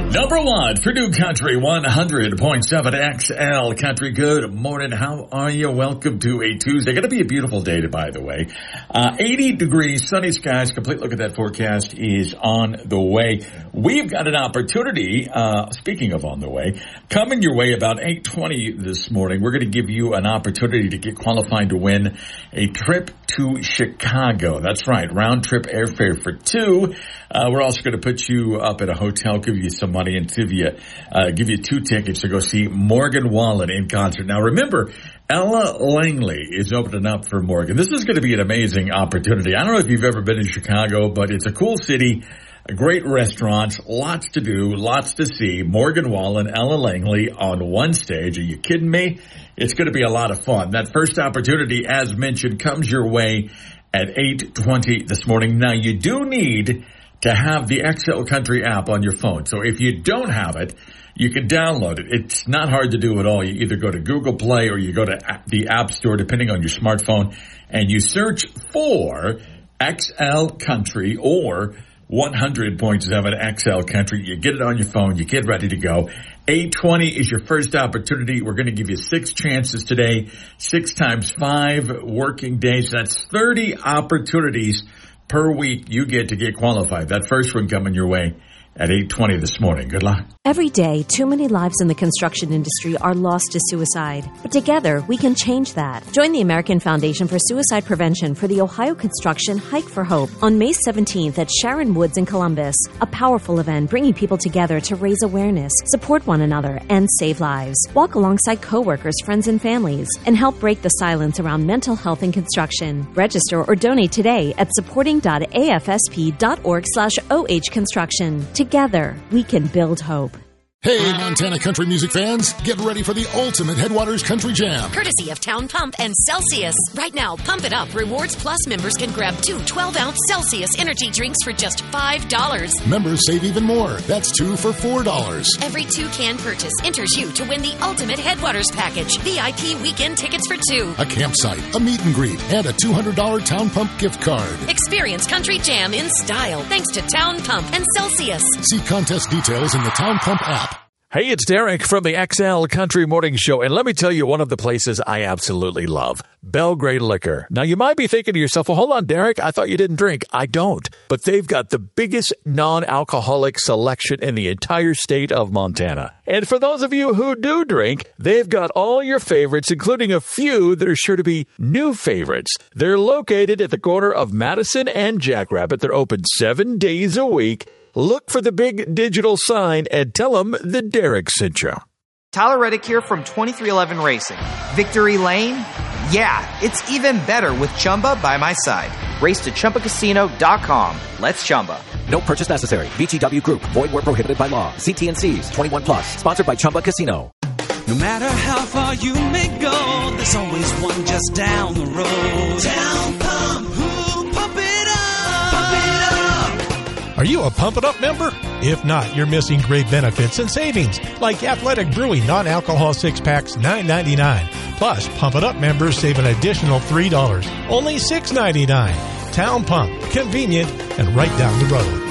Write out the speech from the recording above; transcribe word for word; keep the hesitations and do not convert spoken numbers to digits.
Number one for New Country one hundred point seven X L Country. Good morning. How are you? Welcome to a Tuesday. Going to be a beautiful day, by the way. Uh, eighty degrees, sunny skies. Complete look at that forecast is on the way. We've got an opportunity, uh, speaking of on the way, coming your way about eight twenty this morning. We're going to give you an opportunity to get qualified to win a trip to Chicago. That's right. Round trip airfare for two. Uh, we're also going to put you up at a hotel, give you some money, and give you, uh, give you two tickets to go see Morgan Wallen in concert. Now, remember, Ella Langley is opening up for Morgan. This is going to be an amazing opportunity. I don't know if you've ever been in Chicago, but it's a cool city, great restaurants, lots to do, lots to see. Morgan Wallen, Ella Langley on one stage. Are you kidding me? It's going to be a lot of fun. That first opportunity, as mentioned, comes your way at eight twenty this morning. Now, you do need to have the X L Country app on your phone. So if you don't have it, you can download it. It's not hard to do at all. You either go to Google Play or you go to the App Store, depending on your smartphone, and you search for X L Country or one hundred point seven X L Country. You get it on your phone. You get ready to go. eight twenty is your first opportunity. We're going to give you six chances today, six times five working days. That's thirty opportunities per week you get to get qualified. That first one coming your way at eight twenty this morning. Good luck. Every day, too many lives in the construction industry are lost to suicide. But together, we can change that. Join the American Foundation for Suicide Prevention for the Ohio Construction Hike for Hope on May seventeenth at Sharon Woods in Columbus. A powerful event bringing people together to raise awareness, support one another, and save lives. Walk alongside coworkers, friends, and families, and help break the silence around mental health in construction. Register or donate today at supporting.afsp.org slash OH construction. Together, we can build hope. Hey, Montana country music fans, get ready for the ultimate Headwaters Country Jam. Courtesy of Town Pump and Celsius. Right now, Pump It Up Rewards Plus members can grab two twelve-ounce Celsius energy drinks for just five dollars. Members save even more. That's two for four dollars. Every two-can purchase enters you to win the ultimate Headwaters package. V I P weekend tickets for two. A campsite, a meet and greet, and a two hundred dollars Town Pump gift card. Experience Country Jam in style thanks to Town Pump and Celsius. See contest details in the Town Pump app. Hey, it's Derek from the X L Country Morning Show, and let me tell you one of the places I absolutely love, Belgrade Liquor. Now, you might be thinking to yourself, well, hold on, Derek, I thought you didn't drink. I don't, but they've got the biggest non-alcoholic selection in the entire state of Montana. And for those of you who do drink, they've got all your favorites, including a few that are sure to be new favorites. They're located at the corner of Madison and Jackrabbit. They're open seven days a week. Look for the big digital sign and tell them that Derek sent you. Tyler Reddick here from twenty-three eleven Racing. Victory Lane? Yeah, it's even better with Chumba by my side. Race to Chumba Casino dot com. Let's Chumba. No purchase necessary. V G W Group. Void where prohibited by law. See T N Cs. twenty-one plus. Sponsored by Chumba Casino. No matter how far you may go, there's always one just down the road. Town Pump. Ooh, pump it up. Pump it up. Are you a Pump It Up member? If not, you're missing great benefits and savings, like Athletic Brewing non-alcohol six-packs, nine ninety-nine. Plus, Pump It Up members save an additional three dollars, only six ninety-nine. Town Pump, convenient and right down the road.